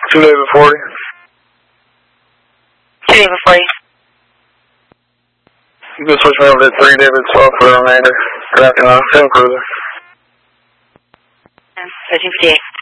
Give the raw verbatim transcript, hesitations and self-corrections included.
two David forty. two David forty. You can switch me over to three David twelve for the remainder. Traffic on Film Cruiser. thirteen fifty-eight.